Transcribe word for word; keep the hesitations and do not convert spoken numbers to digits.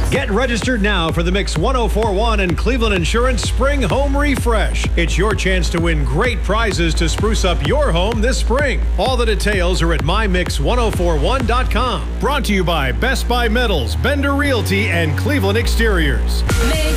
Get registered now for the Mix one oh four point one and Cleveland Insurance Spring Home Refresh. It's your chance to win great prizes to spruce up your home this spring. All the details are at my mix one oh four one dot com. Brought to you by Best Buy Metals, Bender Realty, and Cleveland Exteriors. Mix